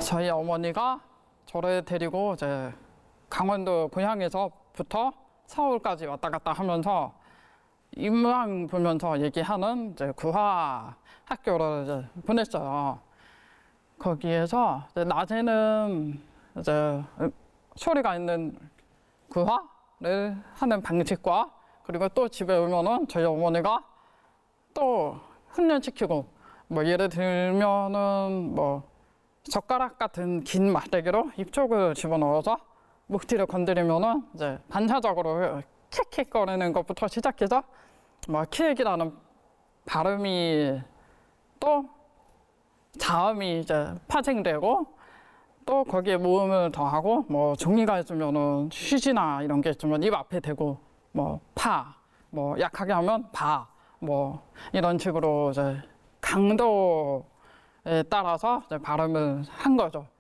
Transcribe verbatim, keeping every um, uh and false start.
저희 어머니가 저를 데리고 이제 강원도 고향에서부터 서울까지 왔다 갔다 하면서 입모양 보면서 얘기하는 이제 구화 학교를 이제 보냈어요. 거기에서 이제 낮에는 이제 소리가 있는 구화를 하는 방식과 그리고 또 집에 오면은 저희 어머니가 또 훈련시키고 뭐 예를 들면은 뭐 젓가락 같은 긴 막대기로 입쪽을 집어넣어서 목뒤를 건드리면은 이제 반사적으로 킥킥거리는 것부터 시작해서 뭐 킥이라는 발음이 또 자음이 이제 파생되고 또 거기에 모음을 더하고 뭐 종이가 있으면은 휴지나 이런 게 있으면 입 앞에 대고 뭐 파, 뭐 약하게 하면 바, 뭐 이런 식으로 이제 강도에 따라서 이제 발음을 한 거죠.